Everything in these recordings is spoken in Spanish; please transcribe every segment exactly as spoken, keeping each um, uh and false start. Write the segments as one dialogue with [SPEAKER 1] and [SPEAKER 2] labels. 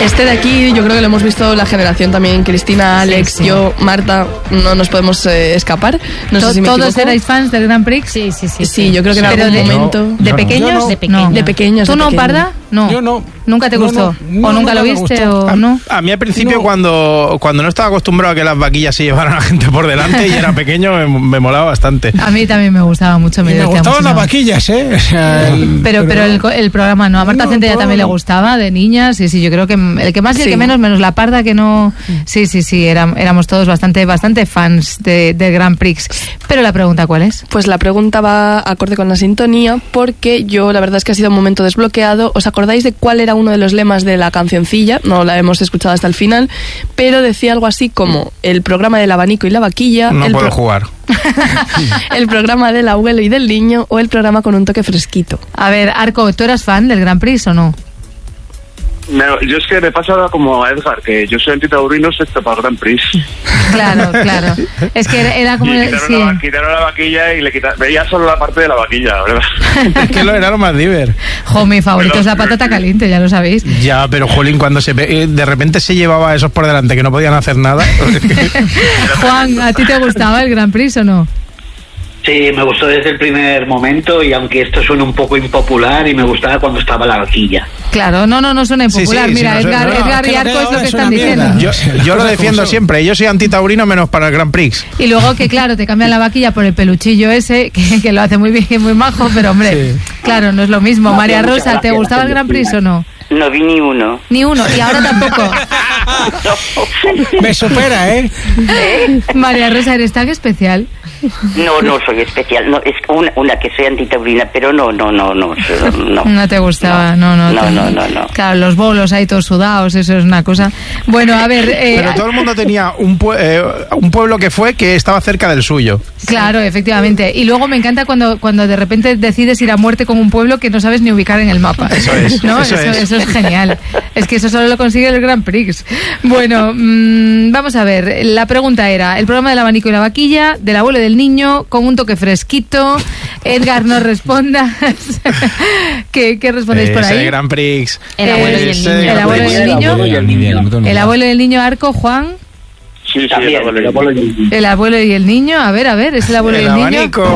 [SPEAKER 1] Este de aquí yo creo que lo hemos visto la generación también, Cristina, Alex, sí, sí. yo, Marta, no nos podemos eh, escapar. No sé si me
[SPEAKER 2] ¿Todos
[SPEAKER 1] equivoco.
[SPEAKER 2] erais fans del Grand Prix?
[SPEAKER 1] Sí, sí, sí. Sí, yo creo que en algún
[SPEAKER 2] de,
[SPEAKER 1] momento...
[SPEAKER 2] ¿De
[SPEAKER 3] no,
[SPEAKER 2] pequeños?
[SPEAKER 3] no.
[SPEAKER 2] De pequeños.
[SPEAKER 1] No. De pequeños.
[SPEAKER 2] ¿Tú
[SPEAKER 1] de
[SPEAKER 2] no,
[SPEAKER 1] pequeños.
[SPEAKER 2] Parda? No.
[SPEAKER 3] Yo no.
[SPEAKER 2] ¿Nunca te
[SPEAKER 3] no,
[SPEAKER 2] gustó?
[SPEAKER 3] No, no,
[SPEAKER 2] ¿O nunca lo
[SPEAKER 3] me
[SPEAKER 2] viste?
[SPEAKER 3] gustó.
[SPEAKER 2] ¿O no?
[SPEAKER 4] A mí al principio
[SPEAKER 3] No.
[SPEAKER 4] cuando, cuando no estaba acostumbrado a que las vaquillas se llevaran a la gente por delante y era pequeño me, me molaba bastante.
[SPEAKER 2] A mí también me gustaba mucho. Me,
[SPEAKER 3] me gustaban las vaquillas, ¿eh? O sea, el,
[SPEAKER 2] pero, pero el, el programa no. A Marta
[SPEAKER 3] no,
[SPEAKER 2] Centella también
[SPEAKER 3] no.
[SPEAKER 2] le gustaba, de niñas. Sí, sí, yo creo que el que más y el
[SPEAKER 1] Sí.
[SPEAKER 2] que menos, menos la Parda, que no... Sí, sí, sí, era, éramos todos bastante, bastante fans de, del Grand Prix. Pero la pregunta, ¿cuál es?
[SPEAKER 1] Pues la pregunta va acorde con la sintonía, porque yo la verdad es que ha sido un momento desbloqueado. ¿Os acordáis de cuál era uno de los lemas de la cancioncilla? No la hemos escuchado hasta el final, pero decía algo así como el programa del abanico y la vaquilla,
[SPEAKER 4] No
[SPEAKER 1] el,
[SPEAKER 4] puedo
[SPEAKER 1] pro-
[SPEAKER 4] jugar.
[SPEAKER 1] el programa del abuelo y del niño, o el programa con un toque fresquito.
[SPEAKER 2] A ver, Arco, ¿tú eras fan del Grand Prix o no?
[SPEAKER 5] Me, yo es que me pasa como a Edgar, que yo soy antitaurino excepto para el Grand Prix.
[SPEAKER 2] Claro, claro. Es que era, era como...
[SPEAKER 5] Y quitaron,
[SPEAKER 2] sí.
[SPEAKER 5] la, quitaron la vaquilla y le quitaron, veía solo la parte de la vaquilla, ¿verdad?
[SPEAKER 4] Es que lo era lo más diver.
[SPEAKER 2] Jo, mi favorito
[SPEAKER 5] Pero-
[SPEAKER 2] es la patata caliente, ya lo sabéis.
[SPEAKER 4] Ya, pero Jolín, cuando se ve- de repente se llevaba a esos por delante que no podían hacer nada.
[SPEAKER 2] Juan, ¿a ti te gustaba el Grand Prix o no?
[SPEAKER 6] Sí, me gustó desde el primer momento, y aunque esto suena un poco impopular, y me gustaba cuando estaba la vaquilla.
[SPEAKER 2] Claro, no, no, no suena
[SPEAKER 4] Sí,
[SPEAKER 2] impopular.
[SPEAKER 4] sí,
[SPEAKER 2] Mira,
[SPEAKER 4] sí, no
[SPEAKER 2] Edgar,
[SPEAKER 4] suena- no,
[SPEAKER 2] Edgar
[SPEAKER 3] que
[SPEAKER 2] y
[SPEAKER 3] lo que
[SPEAKER 2] Arco es lo
[SPEAKER 3] ahora
[SPEAKER 2] que
[SPEAKER 3] es
[SPEAKER 2] están
[SPEAKER 3] una
[SPEAKER 2] diciendo.
[SPEAKER 3] mierda.
[SPEAKER 4] Yo,
[SPEAKER 3] Las
[SPEAKER 4] yo lo
[SPEAKER 3] cosas como
[SPEAKER 4] defiendo
[SPEAKER 3] son.
[SPEAKER 4] siempre. Yo soy antitaurino menos para el Grand Prix.
[SPEAKER 2] Y luego que, claro, te cambian la vaquilla por el peluchillo ese, que, que lo hace muy bien y muy majo, pero hombre, claro, no es lo mismo.
[SPEAKER 6] No,
[SPEAKER 2] María
[SPEAKER 6] muchas
[SPEAKER 2] Rosa, ¿te
[SPEAKER 6] gracias,
[SPEAKER 2] gustaba el Grand Prix o no?
[SPEAKER 6] No vi ni uno.
[SPEAKER 2] Ni uno, y ahora tampoco.
[SPEAKER 3] Me supera, ¿eh?
[SPEAKER 2] María Rosa, ¿eres tan especial?
[SPEAKER 6] No, no soy especial. No, es una, una que soy antitaurina, pero no, no, no, no. No,
[SPEAKER 2] No te gustaba, no, no.
[SPEAKER 6] No,
[SPEAKER 2] te-
[SPEAKER 6] no, no, no.
[SPEAKER 2] Claro, los bolos ahí todos sudados, eso es una cosa. Bueno, a ver... eh,
[SPEAKER 4] Pero todo el mundo tenía un, pue- eh, un pueblo que fue que estaba cerca del suyo.
[SPEAKER 2] Claro, efectivamente. Y luego me encanta cuando, cuando de repente decides ir a muerte con un pueblo que no sabes ni ubicar en el mapa.
[SPEAKER 4] Eso es,
[SPEAKER 2] ¿No?
[SPEAKER 4] eso
[SPEAKER 2] Eso,
[SPEAKER 4] es.
[SPEAKER 2] eso es genial. Es que eso solo lo consigue el Grand Prix. Bueno, mmm, vamos a ver. La pregunta era, el programa del abanico y la vaquilla, del abuelo y del niño, con un toque fresquito. Edgar, no respondas. ¿Qué, qué respondéis por
[SPEAKER 4] Ese
[SPEAKER 2] ahí?
[SPEAKER 4] Grand Prix.
[SPEAKER 1] El abuelo y el
[SPEAKER 4] Ese
[SPEAKER 1] niño.
[SPEAKER 2] El
[SPEAKER 4] Grand
[SPEAKER 2] abuelo y
[SPEAKER 4] Prix.
[SPEAKER 2] el niño.
[SPEAKER 3] y el niño.
[SPEAKER 2] El abuelo y el niño, Arco, Juan.
[SPEAKER 5] Sí, sí,
[SPEAKER 6] También,
[SPEAKER 5] el abuelo y el
[SPEAKER 6] el abuelo y el niño.
[SPEAKER 2] El abuelo y el niño. A ver, a ver, es el abuelo
[SPEAKER 4] El
[SPEAKER 2] y el niño.
[SPEAKER 4] abanico.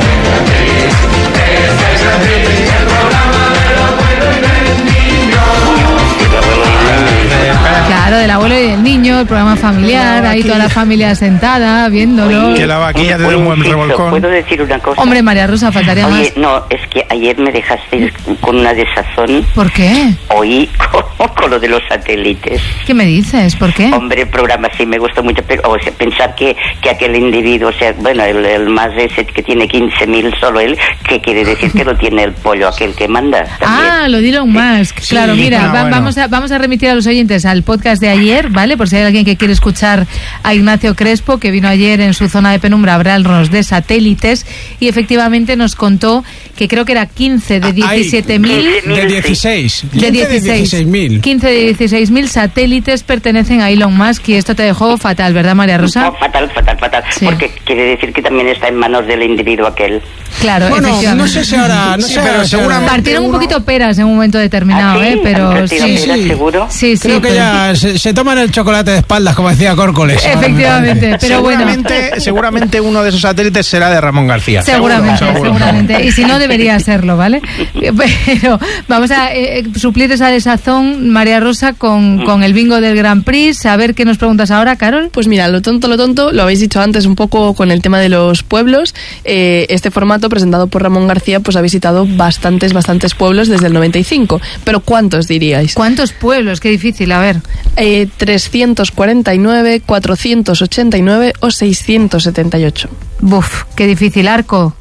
[SPEAKER 2] Claro, del abuelo y del niño, el programa familiar, ahí toda la familia sentada, viéndolo.
[SPEAKER 4] Que la vaquilla te dé un buen
[SPEAKER 6] Inciso,
[SPEAKER 4] revolcón.
[SPEAKER 6] ¿puedo decir una cosa?
[SPEAKER 2] Hombre, María Rosa, faltaría más.
[SPEAKER 6] Oye, no, es que ayer me dejaste con una desazón.
[SPEAKER 2] ¿Por qué?
[SPEAKER 6] Oí con, con lo de los satélites.
[SPEAKER 2] ¿Qué me dices? ¿Por qué?
[SPEAKER 6] Hombre, el programa sí me gustó mucho, pero o sea, pensar que, que aquel individuo, o sea, bueno, el, el más ese que tiene quince mil, solo él, ¿qué quiere decir? Que lo tiene el pollo aquel que manda también.
[SPEAKER 2] Ah, lo de Elon Musk.
[SPEAKER 4] Sí,
[SPEAKER 2] Claro, mira,
[SPEAKER 4] ah,
[SPEAKER 2] va-
[SPEAKER 4] bueno.
[SPEAKER 2] vamos, a, vamos a remitir a los oyentes al podcast de ayer, ¿vale? Por si hay alguien que quiere escuchar a Ignacio Crespo, que vino ayer en su zona de penumbra a hablarnos de satélites, y efectivamente nos contó que creo que era quince de diecisiete mil...
[SPEAKER 3] De dieciséis.
[SPEAKER 2] De
[SPEAKER 3] quince de dieciséis mil.
[SPEAKER 2] quince de dieciséis mil satélites pertenecen a Elon Musk, y esto te dejó fatal, ¿verdad, María Rosa?
[SPEAKER 6] No, fatal, fatal, fatal.
[SPEAKER 2] Sí.
[SPEAKER 6] Porque quiere decir que también está en manos del individuo aquel.
[SPEAKER 2] Claro,
[SPEAKER 3] Bueno,
[SPEAKER 2] efectivamente.
[SPEAKER 3] no sé si ahora... No
[SPEAKER 4] Sí,
[SPEAKER 3] sé
[SPEAKER 4] pero
[SPEAKER 3] ahora si ahora-
[SPEAKER 4] seguramente-
[SPEAKER 2] Partieron un
[SPEAKER 4] uno-
[SPEAKER 2] poquito peras en un momento determinado,
[SPEAKER 6] ¿Ah, sí?
[SPEAKER 2] ¿eh? Pero
[SPEAKER 6] ¿Han
[SPEAKER 2] sí,
[SPEAKER 6] partido
[SPEAKER 2] sí,
[SPEAKER 6] peras,
[SPEAKER 3] sí.
[SPEAKER 6] seguro?
[SPEAKER 2] sí,
[SPEAKER 3] Creo que
[SPEAKER 2] pero-
[SPEAKER 3] ya se, se toman el chocolate de espaldas, como decía Córcoles.
[SPEAKER 2] Efectivamente, pero bueno.
[SPEAKER 4] seguramente, seguramente uno de esos satélites será de Ramón García.
[SPEAKER 2] Seguramente,
[SPEAKER 4] Seguro, seguro.
[SPEAKER 2] seguramente. Y si no, debería serlo, ¿vale? Pero vamos a eh, suplir esa desazón, María Rosa, con, con el bingo del Grand Prix. A ver qué nos preguntas ahora, Carol.
[SPEAKER 1] Pues mira, lo tonto, lo tonto, lo habéis dicho antes un poco con el tema de los pueblos. Eh, este formato presentado por Ramón García pues ha visitado bastantes, bastantes pueblos desde el noventa y cinco. Pero ¿cuántos diríais?
[SPEAKER 2] ¿Cuántos pueblos? Qué difícil, a ver.
[SPEAKER 1] Eh, trescientos cuarenta y nueve, cuatrocientos ochenta y nueve o seiscientos setenta y ocho.
[SPEAKER 2] Buf, qué difícil. Arco,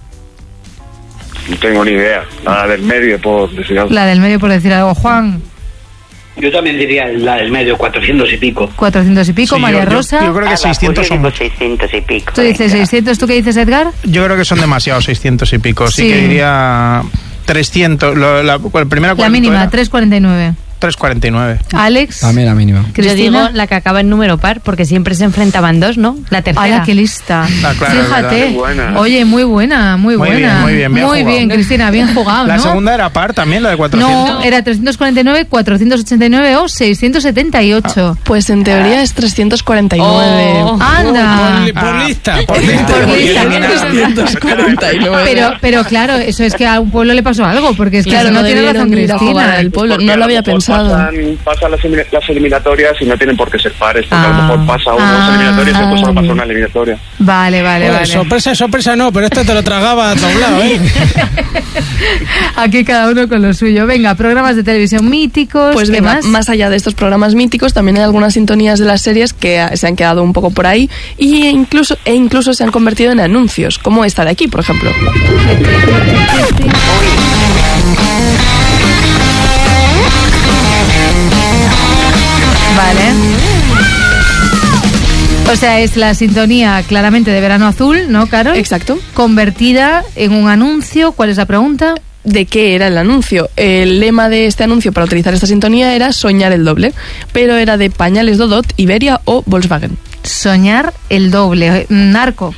[SPEAKER 5] No tengo ni idea. Nada del medio, por decir algo.
[SPEAKER 2] la del medio, por decir algo. Juan,
[SPEAKER 6] Yo también diría la del medio, cuatrocientos y pico.
[SPEAKER 2] cuatrocientos y pico.
[SPEAKER 4] Sí,
[SPEAKER 2] María
[SPEAKER 4] yo- yo-
[SPEAKER 2] Rosa,
[SPEAKER 4] Yo creo que
[SPEAKER 6] Ah, va,
[SPEAKER 4] seiscientos
[SPEAKER 6] pues yo
[SPEAKER 4] son
[SPEAKER 6] digo
[SPEAKER 4] muchos.
[SPEAKER 6] seiscientos y pico.
[SPEAKER 2] tú dices
[SPEAKER 6] venga.
[SPEAKER 2] seiscientos. ¿Tú qué dices, Edgar?
[SPEAKER 4] Yo creo que son demasiados, seiscientos y pico. Sí,
[SPEAKER 2] Sí.
[SPEAKER 4] que diría trescientos. Lo, la, la primera
[SPEAKER 2] La
[SPEAKER 4] ¿cuánto
[SPEAKER 2] mínima,
[SPEAKER 4] era?
[SPEAKER 2] tres cuarenta y nueve.
[SPEAKER 4] tres cuarenta y nueve.
[SPEAKER 2] Alex.
[SPEAKER 7] También la mínima.
[SPEAKER 2] Cristina.
[SPEAKER 8] Yo digo la que acaba en número par, porque siempre se enfrentaban dos, ¿no? La tercera.
[SPEAKER 2] ¡Hala, qué lista!
[SPEAKER 4] Ah, claro,
[SPEAKER 2] Fíjate.
[SPEAKER 5] Qué buena.
[SPEAKER 2] Oye, muy buena, muy,
[SPEAKER 4] Muy
[SPEAKER 2] buena.
[SPEAKER 4] bien, muy bien, bien
[SPEAKER 2] Muy
[SPEAKER 4] jugado.
[SPEAKER 2] bien, Cristina, bien jugado,
[SPEAKER 4] La
[SPEAKER 2] ¿no?
[SPEAKER 4] segunda era par también, la de cuatrocientos.
[SPEAKER 2] No, era trescientos cuarenta y nueve, cuatrocientos ochenta y nueve o seiscientos setenta y ocho.
[SPEAKER 1] Pues en teoría es trescientos cuarenta y nueve.
[SPEAKER 8] Oh.
[SPEAKER 2] ¡Anda!
[SPEAKER 3] Por, por
[SPEAKER 4] Ah,
[SPEAKER 3] lista.
[SPEAKER 4] por
[SPEAKER 3] Por
[SPEAKER 4] lista.
[SPEAKER 3] lista.
[SPEAKER 2] Por
[SPEAKER 4] Porque
[SPEAKER 2] lista.
[SPEAKER 4] elimina-
[SPEAKER 1] trescientos cuarenta y nueve.
[SPEAKER 2] Pero, pero claro, eso es que a un pueblo le pasó algo, porque es que
[SPEAKER 1] Claro,
[SPEAKER 2] si no
[SPEAKER 1] no
[SPEAKER 2] tiene razón
[SPEAKER 1] debieron ir a jugar
[SPEAKER 2] Cristina.
[SPEAKER 1] al pueblo,
[SPEAKER 5] Porque
[SPEAKER 1] no
[SPEAKER 5] a
[SPEAKER 1] lo había
[SPEAKER 5] mejor
[SPEAKER 1] pensado.
[SPEAKER 5] Pasan, pasan las, elim- las eliminatorias y no tienen por qué ser pares, porque a
[SPEAKER 2] Ah.
[SPEAKER 5] lo mejor pasa uno
[SPEAKER 2] Ah.
[SPEAKER 5] las eliminatorias y después solo pasa
[SPEAKER 2] Vale.
[SPEAKER 5] una eliminatoria.
[SPEAKER 2] Vale, vale,
[SPEAKER 3] Joder,
[SPEAKER 2] vale.
[SPEAKER 3] sorpresa, sorpresa no, pero este te lo tragaba doblado, ¿eh?
[SPEAKER 2] Aquí cada uno con lo suyo. Venga, programas de televisión míticos.
[SPEAKER 1] Pues
[SPEAKER 2] ¿qué
[SPEAKER 1] venga,
[SPEAKER 2] más?
[SPEAKER 1] más allá de estos programas míticos, también hay algunas sintonías de las series que ah, se han quedado un poco por ahí y incluso, e incluso se han convertido en anuncios, como esta de aquí, por ejemplo.
[SPEAKER 2] Vale. O sea, es la sintonía claramente de Verano Azul, ¿no, Carol?
[SPEAKER 1] Exacto.
[SPEAKER 2] Convertida en un anuncio. ¿Cuál es la pregunta?
[SPEAKER 1] ¿De qué era el anuncio? El lema de este anuncio para utilizar esta sintonía era soñar el doble, pero era de Pañales Dodot, Iberia o Volkswagen.
[SPEAKER 2] Soñar el doble. Narco.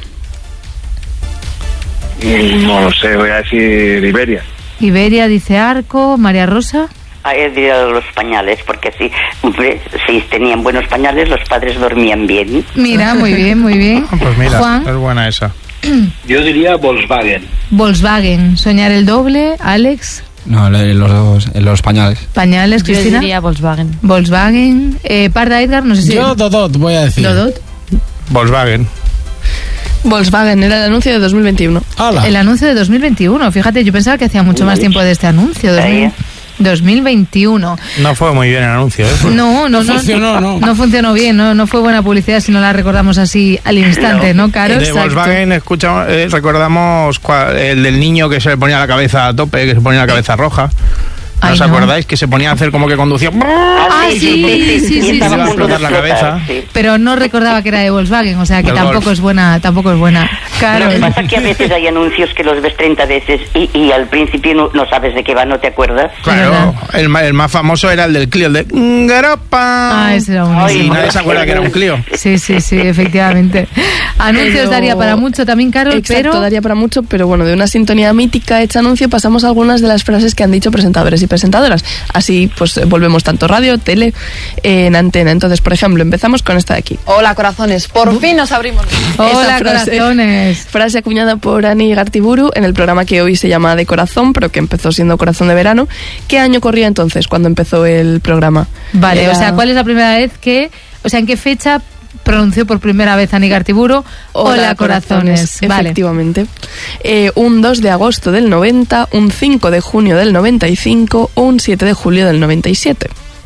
[SPEAKER 5] Mm, No lo sé, voy a decir Iberia.
[SPEAKER 2] Iberia dice Arco. María Rosa.
[SPEAKER 6] Ah, he dicho los pañales, porque si, hombre, si tenían buenos pañales, los padres dormían bien.
[SPEAKER 2] Mira, muy bien, muy bien.
[SPEAKER 4] Pues mira,
[SPEAKER 2] Juan.
[SPEAKER 4] es buena esa.
[SPEAKER 9] Yo diría Volkswagen.
[SPEAKER 2] Volkswagen. Soñar el doble. Alex.
[SPEAKER 7] No, le- los, dos- los pañales.
[SPEAKER 2] Pañales,
[SPEAKER 8] Yo
[SPEAKER 2] Cristina.
[SPEAKER 8] diría Volkswagen.
[SPEAKER 2] Volkswagen. Eh, Parda Edgar, no sé si.
[SPEAKER 3] Yo Dodot voy a decir.
[SPEAKER 2] Dodot.
[SPEAKER 4] Volkswagen.
[SPEAKER 1] Volkswagen era el anuncio de dos mil veintiuno.
[SPEAKER 3] Hala.
[SPEAKER 2] El anuncio de dos mil veintiuno. Fíjate, yo pensaba que hacía mucho más tiempo de este anuncio. dos mil,
[SPEAKER 6] Ahí.
[SPEAKER 2] dos mil veintiuno.
[SPEAKER 4] No fue muy bien el anuncio, ¿eh?
[SPEAKER 2] No, no, no.
[SPEAKER 3] funcionó, no.
[SPEAKER 2] No funcionó bien, no, no fue buena publicidad si no la recordamos así al instante, ¿no, Caro?
[SPEAKER 4] De
[SPEAKER 2] Exacto.
[SPEAKER 4] Volkswagen escuchamos, eh, recordamos cua- el del niño que se le ponía la cabeza a tope, que se ponía la cabeza roja. ¿No
[SPEAKER 2] Ay,
[SPEAKER 4] os
[SPEAKER 2] no.
[SPEAKER 4] acordáis? Que se ponía a hacer como que conducía.
[SPEAKER 2] Ah, sí, sí, sí,
[SPEAKER 6] Y
[SPEAKER 2] sí,
[SPEAKER 6] estaba
[SPEAKER 4] sí.
[SPEAKER 6] a punto de
[SPEAKER 4] explotar la
[SPEAKER 6] explotar,
[SPEAKER 4] cabeza.
[SPEAKER 6] sí.
[SPEAKER 2] Pero no recordaba que era de Volkswagen, o sea que
[SPEAKER 4] El
[SPEAKER 2] tampoco
[SPEAKER 4] Golf.
[SPEAKER 2] es buena, tampoco es buena. Caro.
[SPEAKER 6] Lo que pasa es que a veces hay anuncios que los ves treinta veces y, y al principio no, no sabes de qué va, no te acuerdas.
[SPEAKER 4] Claro, el, ma- el más famoso era el del Clio, el de Garopa.
[SPEAKER 2] Ah, ese era un.
[SPEAKER 6] Ay,
[SPEAKER 4] Y nadie se acuerda que era un Clio.
[SPEAKER 2] Sí, sí, sí, efectivamente. Anuncios
[SPEAKER 1] Pero-
[SPEAKER 2] daría para mucho también, Carol,
[SPEAKER 1] Exacto,
[SPEAKER 2] pero
[SPEAKER 1] daría para mucho, pero bueno, de una sintonía mítica hecha anuncio pasamos a algunas de las frases que han dicho presentadores y presentadoras. Así pues eh, volvemos tanto radio, tele, eh, en antena. Entonces, por ejemplo, empezamos con esta de aquí.
[SPEAKER 10] Hola, corazones, por fin nos abrimos.
[SPEAKER 2] Hola,
[SPEAKER 1] Esa frase-
[SPEAKER 2] corazones.
[SPEAKER 1] Frase acuñada por Ani Gartiburu en el programa que hoy se llama De Corazón, pero que empezó siendo Corazón de Verano. ¿Qué año corría entonces cuando empezó el programa?
[SPEAKER 2] Vale,
[SPEAKER 1] Era-
[SPEAKER 2] o sea, ¿cuál es la primera vez que, o sea, en qué fecha pronunció por primera vez Ani Gartiburu? Hola, corazones. Vale.
[SPEAKER 1] Efectivamente. Eh, un dos de agosto del noventa, un cinco de junio del noventa y cinco o un siete de julio del noventa y siete.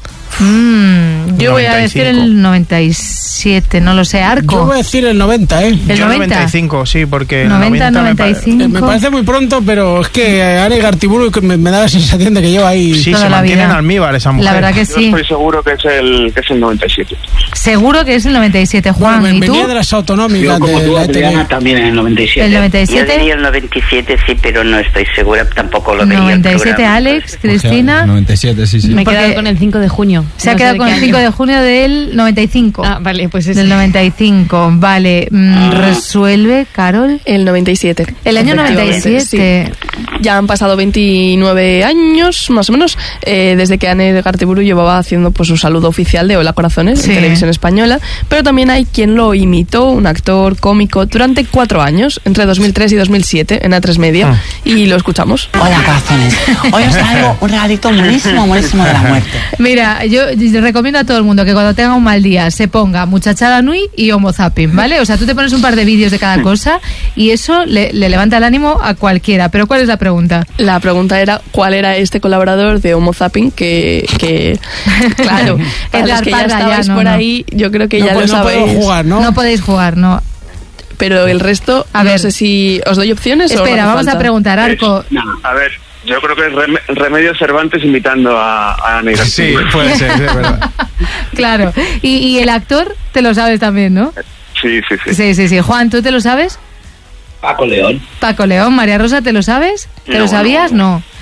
[SPEAKER 2] Mm, yo voy a
[SPEAKER 4] noventa y
[SPEAKER 2] decir
[SPEAKER 4] cinco.
[SPEAKER 2] el noventa y siete, no lo sé, Arco.
[SPEAKER 3] Yo voy a decir el noventa, ¿eh?
[SPEAKER 2] ¿El
[SPEAKER 4] Yo
[SPEAKER 2] noventa?
[SPEAKER 4] noventa y cinco, sí, porque el
[SPEAKER 2] noventa,
[SPEAKER 4] noventa me
[SPEAKER 2] noventa y
[SPEAKER 4] pare-
[SPEAKER 2] cinco.
[SPEAKER 3] Eh, Me parece muy pronto, pero es que Ari Gartiburu me, me da la sensación de que lleva ahí...
[SPEAKER 4] Sí,
[SPEAKER 2] toda
[SPEAKER 4] se
[SPEAKER 2] la
[SPEAKER 4] mantiene en
[SPEAKER 2] vida.
[SPEAKER 4] almíbar esa mujer.
[SPEAKER 2] La verdad que
[SPEAKER 5] Yo
[SPEAKER 2] sí.
[SPEAKER 5] estoy seguro que es el, que es el noventa y siete.
[SPEAKER 2] Seguro que es el noventa y siete, Juan.
[SPEAKER 3] Bueno,
[SPEAKER 2] ¿Y
[SPEAKER 3] me
[SPEAKER 2] tú?
[SPEAKER 3] venía de las
[SPEAKER 9] Yo
[SPEAKER 3] autonómicas
[SPEAKER 9] como
[SPEAKER 3] de
[SPEAKER 9] tú,
[SPEAKER 3] la E T V.
[SPEAKER 9] Adriana, también en el noventa y siete.
[SPEAKER 2] El noventa y
[SPEAKER 6] Yo
[SPEAKER 2] siete.
[SPEAKER 6] diría el noventa y siete, sí, pero no estoy segura, tampoco lo veía. el
[SPEAKER 2] noventa y siete,
[SPEAKER 6] programa.
[SPEAKER 2] Alex,
[SPEAKER 7] O sea,
[SPEAKER 2] Cristina.
[SPEAKER 7] noventa y siete, sí, sí.
[SPEAKER 8] Me he
[SPEAKER 2] Porque
[SPEAKER 8] quedado con el cinco de junio.
[SPEAKER 2] Se ha
[SPEAKER 8] No sé
[SPEAKER 2] quedado
[SPEAKER 8] de
[SPEAKER 2] con
[SPEAKER 8] qué
[SPEAKER 2] el cinco
[SPEAKER 8] año.
[SPEAKER 2] de junio del noventa y cinco.
[SPEAKER 8] Ah, vale, pues ese.
[SPEAKER 2] Del noventa y cinco, vale. Mm, resuelve, Carol.
[SPEAKER 1] El noventa y siete.
[SPEAKER 2] El año noventa y
[SPEAKER 1] Efectivamente,
[SPEAKER 2] siete.
[SPEAKER 1] sí. Ya han pasado veintinueve años, más o menos, eh, desde que Ani Gartiburu llevaba haciendo pues su saludo oficial de Hola Corazones
[SPEAKER 2] Sí.
[SPEAKER 1] en televisión española, pero también hay quien lo imitó, un actor cómico, durante cuatro años, entre dos mil tres y dos mil siete, en A tres Media,
[SPEAKER 4] Ah.
[SPEAKER 1] y lo escuchamos.
[SPEAKER 10] Hola, corazones. Hoy os traigo un regalito buenísimo, buenísimo de la muerte.
[SPEAKER 2] Mira, yo yo recomiendo a todo el mundo que cuando tenga un mal día se ponga Muchachada Nui y Homo Zapping, ¿vale? O sea, tú te pones un par de vídeos de cada cosa y eso le, le levanta el ánimo a cualquiera. Pero ¿cuál es la pregunta?
[SPEAKER 1] La pregunta era cuál era este colaborador de Homo Zapping que, que claro, para
[SPEAKER 2] Es
[SPEAKER 1] los que ya
[SPEAKER 2] Parda, ya,
[SPEAKER 1] estabais
[SPEAKER 2] no,
[SPEAKER 1] por
[SPEAKER 2] no.
[SPEAKER 1] ahí, yo creo que
[SPEAKER 3] No,
[SPEAKER 1] ya
[SPEAKER 3] pues
[SPEAKER 1] lo
[SPEAKER 3] no
[SPEAKER 1] sabéis.
[SPEAKER 3] puedo jugar, ¿no?
[SPEAKER 2] No podéis jugar, no.
[SPEAKER 1] Pero el resto,
[SPEAKER 2] A
[SPEAKER 1] no
[SPEAKER 2] ver.
[SPEAKER 1] sé si os doy opciones o no
[SPEAKER 2] Espera,
[SPEAKER 1] hace
[SPEAKER 2] vamos a
[SPEAKER 1] falta.
[SPEAKER 2] preguntar, Arco.
[SPEAKER 5] A ver, yo creo que es Rem- Remedios Cervantes imitando a, a Ani
[SPEAKER 4] Sí,
[SPEAKER 5] Gartiburu.
[SPEAKER 4] puede ser, sí, es verdad.
[SPEAKER 2] Claro. Y, y el actor te lo sabes también, ¿no?
[SPEAKER 5] Sí, sí, sí.
[SPEAKER 2] Sí, sí, sí. Juan, ¿tú te lo sabes?
[SPEAKER 9] Paco León.
[SPEAKER 2] Paco León, María Rosa, ¿te lo sabes? ¿Te
[SPEAKER 6] No,
[SPEAKER 2] lo sabías? No.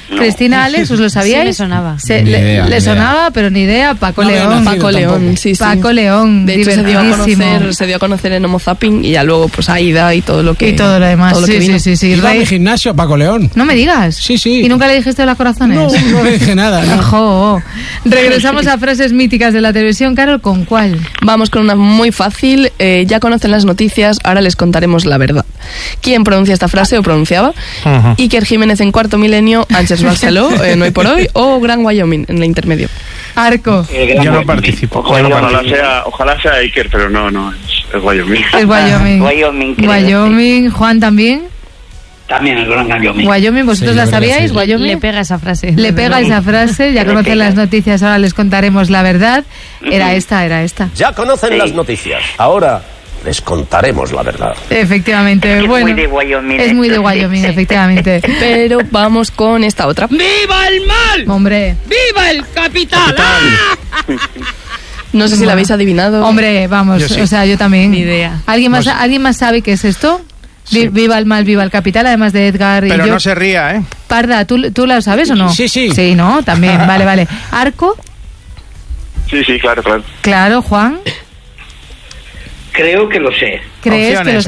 [SPEAKER 6] No.
[SPEAKER 2] Cristina, Alex, ¿os lo sabíais?
[SPEAKER 8] Sí, me sonaba.
[SPEAKER 2] Se-
[SPEAKER 7] Ni
[SPEAKER 2] le
[SPEAKER 7] idea,
[SPEAKER 2] le
[SPEAKER 7] ni
[SPEAKER 2] sonaba, pero ni idea. Paco
[SPEAKER 3] No había
[SPEAKER 2] León.
[SPEAKER 3] nacido
[SPEAKER 1] Paco León,
[SPEAKER 3] tampoco.
[SPEAKER 1] sí, sí.
[SPEAKER 2] Paco León,
[SPEAKER 1] De hecho, se dio, a
[SPEAKER 2] divertidísimo.
[SPEAKER 1] conocer, se dio a conocer en Homo Zapping y ya luego, pues, Aida y todo lo que...
[SPEAKER 2] Y todo lo demás.
[SPEAKER 1] todo lo que
[SPEAKER 2] sí,
[SPEAKER 1] vino.
[SPEAKER 2] sí, sí, sí.
[SPEAKER 3] Iba a
[SPEAKER 2] Rey-
[SPEAKER 3] mi gimnasio, Paco León.
[SPEAKER 2] No me digas.
[SPEAKER 3] Sí, sí.
[SPEAKER 2] ¿Y nunca le dijiste de las corazones?
[SPEAKER 3] No, no le dije nada. no.
[SPEAKER 2] Ojo. Regresamos a frases míticas de la televisión. Carol, ¿con cuál?
[SPEAKER 1] Vamos con una muy fácil. Eh, ya conocen las noticias, ahora les contaremos la verdad. ¿Quién pronuncia esta frase o pronunciaba?
[SPEAKER 4] Ujú.
[SPEAKER 1] Iker Jiménez en cuarto milenio, Ángeles Barceló en Hoy por Hoy o Gran Wyoming en el intermedio.
[SPEAKER 2] Arco.
[SPEAKER 9] El gran
[SPEAKER 4] Yo no
[SPEAKER 9] Wyoming.
[SPEAKER 4] participo. Yo
[SPEAKER 5] Ojalá,
[SPEAKER 4] no
[SPEAKER 5] ojalá
[SPEAKER 4] participo.
[SPEAKER 5] sea, ojalá sea Iker, pero no, no, es, es Wyoming.
[SPEAKER 2] Es Wyoming.
[SPEAKER 6] Wyoming, creo,
[SPEAKER 2] Wyoming. Juan también.
[SPEAKER 9] También el gran Wyoming.
[SPEAKER 2] Wyoming, ¿vosotros
[SPEAKER 3] Sí,
[SPEAKER 2] la
[SPEAKER 3] yo creo que
[SPEAKER 2] sabíais?
[SPEAKER 3] sí.
[SPEAKER 2] Wyoming.
[SPEAKER 8] Le pega esa frase.
[SPEAKER 2] Le pega esa frase, ya
[SPEAKER 6] Le
[SPEAKER 2] conocen
[SPEAKER 6] pega.
[SPEAKER 2] las noticias, ahora les contaremos la verdad. Era esta, era esta.
[SPEAKER 11] Ya conocen
[SPEAKER 6] Sí.
[SPEAKER 11] las noticias. Ahora les contaremos la verdad.
[SPEAKER 2] Efectivamente,
[SPEAKER 6] Es
[SPEAKER 2] bueno.
[SPEAKER 6] muy de Wyoming
[SPEAKER 2] Es muy de
[SPEAKER 6] esto, sí.
[SPEAKER 2] Wyoming, efectivamente.
[SPEAKER 1] Pero vamos con esta otra.
[SPEAKER 12] ¡Viva el mal!
[SPEAKER 2] Hombre,
[SPEAKER 12] ¡Viva el capital!
[SPEAKER 1] No sé si la habéis adivinado.
[SPEAKER 2] hombre, vamos,
[SPEAKER 4] Yo sí.
[SPEAKER 2] o sea, yo también.
[SPEAKER 8] Ni idea.
[SPEAKER 2] ¿Alguien más,
[SPEAKER 4] Pues-
[SPEAKER 2] ¿alguien más sabe qué es esto? Vi-
[SPEAKER 4] Sí.
[SPEAKER 2] Viva el mal, viva el capital, además de Edgar y
[SPEAKER 4] Pero
[SPEAKER 2] yo.
[SPEAKER 4] no se ría, ¿eh?
[SPEAKER 2] Parda, ¿tú, ¿tú lo sabes o no?
[SPEAKER 3] Sí, sí.
[SPEAKER 2] Sí, ¿no? También, vale, vale. Arco,
[SPEAKER 5] Sí, sí, claro, claro.
[SPEAKER 2] claro, Juan.
[SPEAKER 9] Creo que lo sé.
[SPEAKER 2] ¿Crees que
[SPEAKER 4] Opciones.
[SPEAKER 2] lo